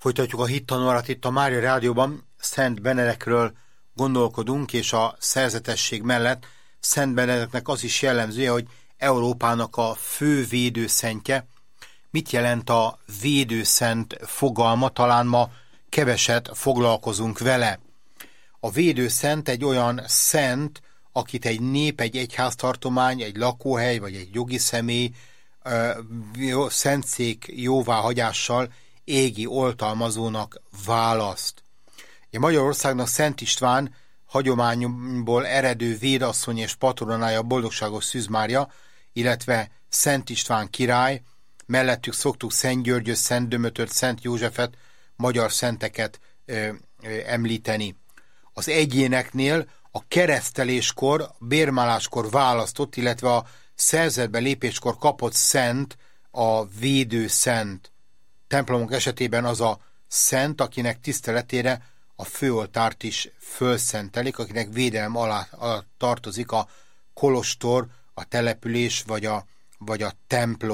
Folytatjuk a hittanórat itt a Mária Rádióban. Szent Benedekről gondolkodunk, és a szerzetesség mellett Szent Benedeknek az is jellemzője, hogy Európának a fő védőszentje. Mit jelent a védőszent fogalma? Talán ma keveset foglalkozunk vele. A védőszent egy olyan szent, akit egy nép, egy egyháztartomány, egy lakóhely vagy egy jogi személy szentszék jóváhagyással égi oltalmazónak választ. Magyarországnak Szent István hagyományból eredő védasszony és patronája Boldogságos Szűz Mária, illetve Szent István király, mellettük szoktuk Szent Györgyöt, Szent Dömötöt, Szent Józsefet, magyar szenteket említeni. Az egyéneknél a kereszteléskor, bérmáláskor választott, illetve a szerzetbe lépéskor kapott szent a védőszent. Templomok esetében az a szent, akinek tiszteletére a főoltárt is fölszentelik, akinek védelem alá tartozik a kolostor, a település vagy a templom.